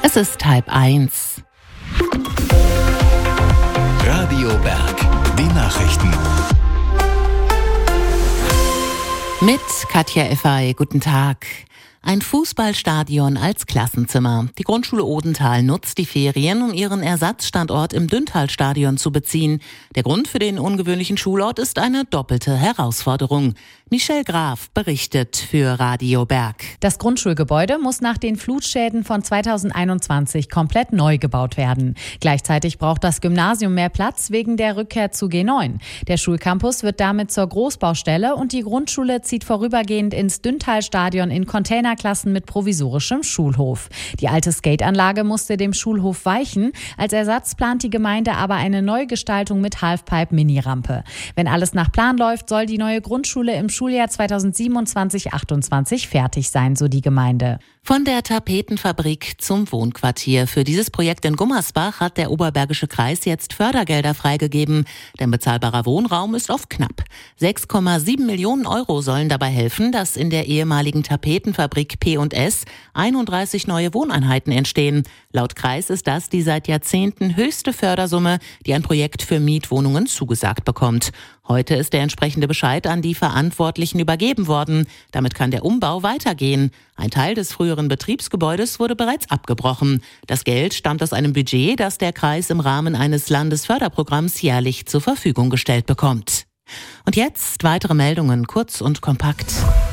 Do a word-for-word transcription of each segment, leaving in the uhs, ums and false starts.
Es ist halb eins. Radio Berg, die Nachrichten. Mit Katja Effay, guten Tag. Ein Fußballstadion als Klassenzimmer. Die Grundschule Odenthal nutzt die Ferien, um ihren Ersatzstandort im Dünntalstadion zu beziehen. Der Grund für den ungewöhnlichen Schulort ist eine doppelte Herausforderung. Michelle Graf berichtet für Radio Berg. Das Grundschulgebäude muss nach den Flutschäden von zweitausendeinundzwanzig komplett neu gebaut werden. Gleichzeitig braucht das Gymnasium mehr Platz wegen der Rückkehr zu G neun. Der Schulcampus wird damit zur Großbaustelle und die Grundschule zieht vorübergehend ins Dünntalstadion in Containerklassen mit provisorischem Schulhof. Die alte Skateanlage musste dem Schulhof weichen. Als Ersatz plant die Gemeinde aber eine Neugestaltung mit Halfpipe-Mini-Rampe. Wenn alles nach Plan läuft, soll die neue Grundschule im Schuljahr zweitausendsiebenundzwanzig achtundzwanzig fertig sein, so die Gemeinde. Von der Tapetenfabrik zum Wohnquartier. Für dieses Projekt in Gummersbach hat der Oberbergische Kreis jetzt Fördergelder freigegeben. Denn bezahlbarer Wohnraum ist oft knapp. sechs Komma sieben Millionen Euro sollen dabei helfen, dass in der ehemaligen Tapetenfabrik P und S einunddreißig neue Wohneinheiten entstehen. Laut Kreis ist das die seit Jahrzehnten höchste Fördersumme, die ein Projekt für Mietwohnungen zugesagt bekommt. Heute ist der entsprechende Bescheid an die Verantwortlichen übergeben worden. Damit kann der Umbau weitergehen. Ein Teil des früheren Betriebsgebäudes wurde bereits abgebrochen. Das Geld stammt aus einem Budget, das der Kreis im Rahmen eines Landesförderprogramms jährlich zur Verfügung gestellt bekommt. Und jetzt weitere Meldungen, kurz und kompakt.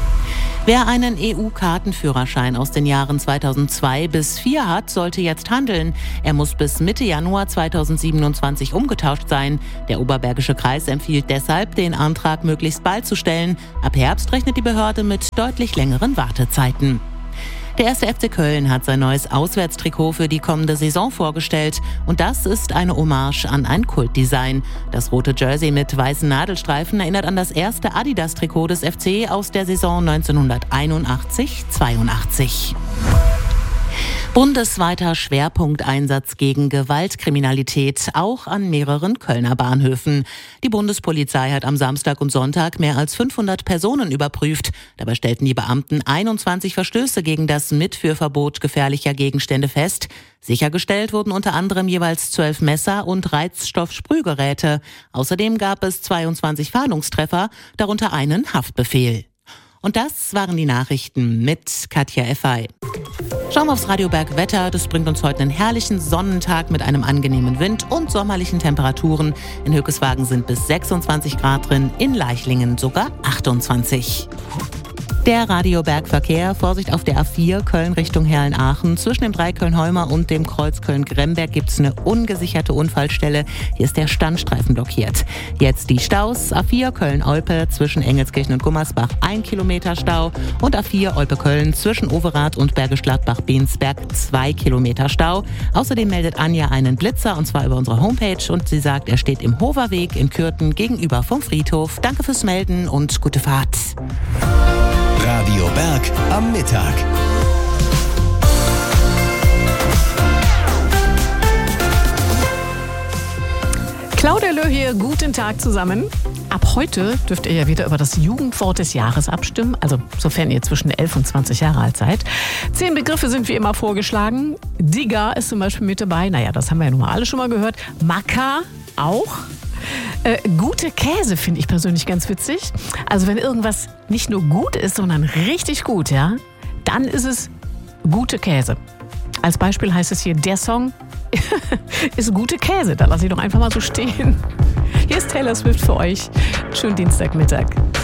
Wer einen E U-Kartenführerschein aus den Jahren zweitausendzwei bis zweitausendvier hat, sollte jetzt handeln. Er muss bis Mitte Januar zweitausendsiebenundzwanzig umgetauscht sein. Der Oberbergische Kreis empfiehlt deshalb, den Antrag möglichst bald zu stellen. Ab Herbst rechnet die Behörde mit deutlich längeren Wartezeiten. Der erste F C Köln hat sein neues Auswärtstrikot für die kommende Saison vorgestellt. Und das ist eine Hommage an ein Kultdesign. Das rote Jersey mit weißen Nadelstreifen erinnert an das erste Adidas-Trikot des F C aus der Saison neunzehnhunderteinundachtzig zweiundachtzig. Bundesweiter Schwerpunkteinsatz gegen Gewaltkriminalität, auch an mehreren Kölner Bahnhöfen. Die Bundespolizei hat am Samstag und Sonntag mehr als fünfhundert Personen überprüft. Dabei stellten die Beamten einundzwanzig Verstöße gegen das Mitführverbot gefährlicher Gegenstände fest. Sichergestellt wurden unter anderem jeweils zwölf Messer und Reizstoffsprühgeräte. Außerdem gab es zweiundzwanzig Fahndungstreffer, darunter einen Haftbefehl. Und das waren die Nachrichten mit Katja Effay. Schauen wir aufs Radio Berg Wetter. Das bringt uns heute einen herrlichen Sonnentag mit einem angenehmen Wind und sommerlichen Temperaturen. In Höckeswagen sind bis sechsundzwanzig Grad drin, in Leichlingen sogar achtundzwanzig. Der Radio Berg Verkehr, Vorsicht auf der A vier, Köln Richtung Herrn-Aachen. Zwischen dem Dreikölln-Holmer und dem Kreuz Köln-Gremberg gibt es eine ungesicherte Unfallstelle. Hier ist der Standstreifen blockiert. Jetzt die Staus. A vier Köln-Olpe zwischen Engelskirchen und Gummersbach ein Kilometer Stau. Und A vier Olpe-Köln zwischen Overath und Bergisch Gladbach-Bensberg zwei Kilometer Stau. Außerdem meldet Anja einen Blitzer, und zwar über unsere Homepage. Und sie sagt, er steht im Hoverweg in Kürten gegenüber vom Friedhof. Danke fürs Melden und gute Fahrt. Radio Berg am Mittag. Claudia Löh hier, guten Tag zusammen. Ab heute dürft ihr ja wieder über das Jugendwort des Jahres abstimmen, also sofern ihr zwischen elf und zwanzig Jahre alt seid. Zehn Begriffe sind wie immer vorgeschlagen. Digga ist zum Beispiel mit dabei, naja, das haben wir ja nun mal alle schon mal gehört. Macker auch. Äh, gute Käse finde ich persönlich ganz witzig. Also wenn irgendwas nicht nur gut ist, sondern richtig gut, ja, dann ist es gute Käse. Als Beispiel heißt es hier, der Song ist gute Käse. Da lasse ich doch einfach mal so stehen. Hier ist Taylor Swift für euch. Schönen Dienstagmittag.